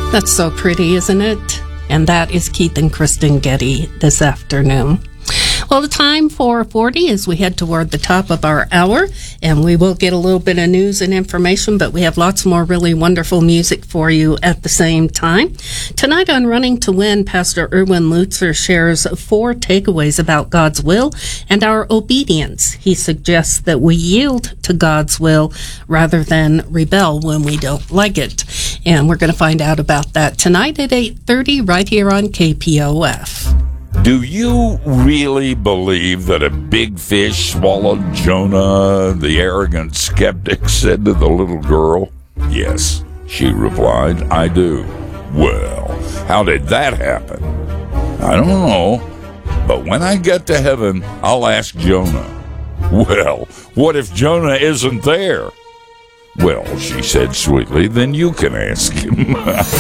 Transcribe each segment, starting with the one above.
That's so pretty, isn't it? And that is Keith and Kristen Getty this afternoon. Well, the time for 40 as we head toward the top of our hour, and we will get a little bit of news and information, but we have lots more really wonderful music for you at the same time. Tonight on Running to Win, Pastor Erwin Lutzer shares 4 takeaways about God's will and our obedience. He suggests that we yield to God's will rather than rebel when we don't like it. And we're going to find out about that tonight at 8:30 right here on KPOF. Do you really believe that a big fish swallowed Jonah? The arrogant skeptic said to the little girl. Yes, she replied, I do. Well, how did that happen? I don't know, but when I get to heaven, I'll ask Jonah. Well, what if Jonah isn't there? Well, she said sweetly, then you can ask him.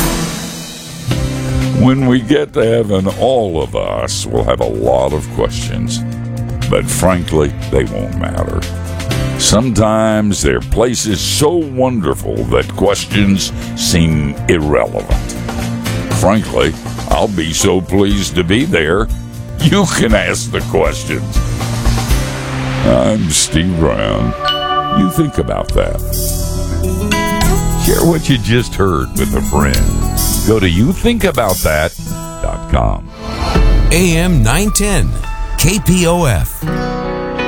When we get to heaven, all of us will have a lot of questions, but frankly, they won't matter. Sometimes they're places so wonderful that questions seem irrelevant. Frankly, I'll be so pleased to be there, you can ask the questions. I'm Steve Brown. You think about that. Share what you just heard with a friend. Go to youthinkaboutthat.com. AM 910, KPOF.